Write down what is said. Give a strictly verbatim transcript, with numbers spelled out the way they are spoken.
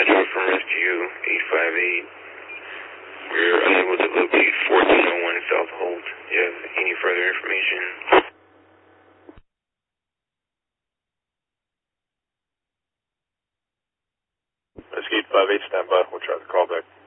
Dispatcher from Rescue eight five eight. We're unable to locate fourteen oh one South Holt. Do you have any further information? Rescue eight five eight, stand by. We'll try to call back.